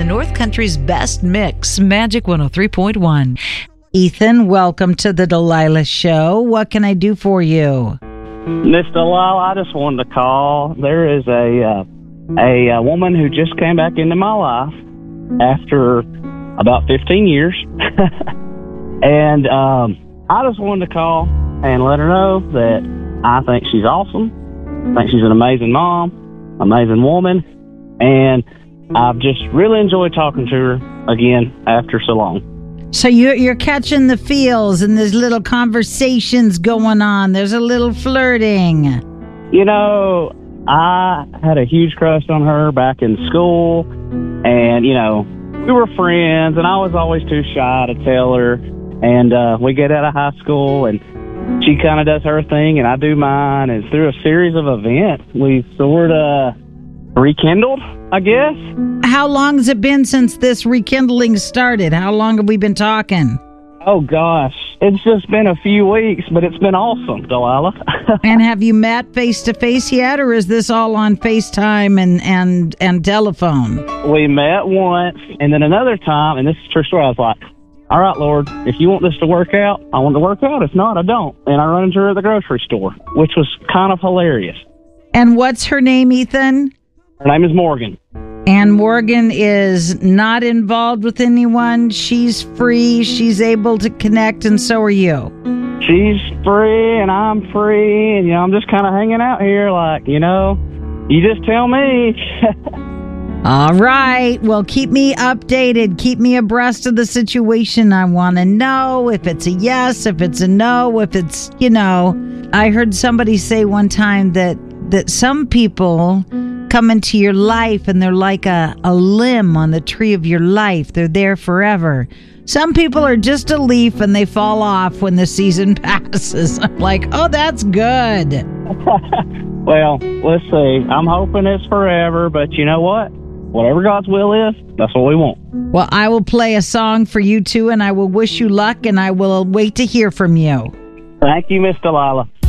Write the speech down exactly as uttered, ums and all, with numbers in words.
North Country's best mix, Magic one oh three point one. Ethan, welcome to the Delilah Show. What can I do for you? Miss Delilah, I just wanted to call. There is a, uh, a a woman who just came back into my life after about fifteen years. and um, I just wanted to call and let her know that I think she's awesome. I think she's an amazing mom, amazing woman, and I've just really enjoyed talking to her again after so long. So you're, you're catching the feels and there's little conversations going on. There's a little flirting. You know, I had a huge crush on her back in school, and, you know, we were friends, and I was always too shy to tell her. And uh, we get out of high school, and she kind of does her thing, and I do mine. And through a series of events, we sort of rekindled, I guess. How long has it been since this rekindling started? How long have we been talking? Oh, gosh. It's just been a few weeks, but it's been awesome, Delilah. And have you met face-to-face yet, or is this all on FaceTime and, and, and telephone? We met once, and then another time, and this is a true story, I was like, all right, Lord, if you want this to work out, I want it to work out. If not, I don't. And I run into her at the grocery store, which was kind of hilarious. And what's her name, Ethan? Her name is Morgan. And Morgan is not involved with anyone. She's free. She's able to connect, and so are you. She's free, and I'm free, and, you know, I'm just kind of hanging out here like, you know, you just tell me. All right. Well, keep me updated. Keep me abreast of the situation. I want to know if it's a yes, if it's a no, if it's, you know. I heard somebody say one time that, that some people come into your life and they're like a, a limb on the tree of your life. They're there forever. Some people are just a leaf and they fall off when the season passes. I'm like, oh, that's good. Well, let's see. I'm hoping it's forever, but you know what? Whatever God's will is, that's what we want. Well, I will play a song for you too, and I will wish you luck, and I will wait to hear from you. Thank you, Miss Delilah.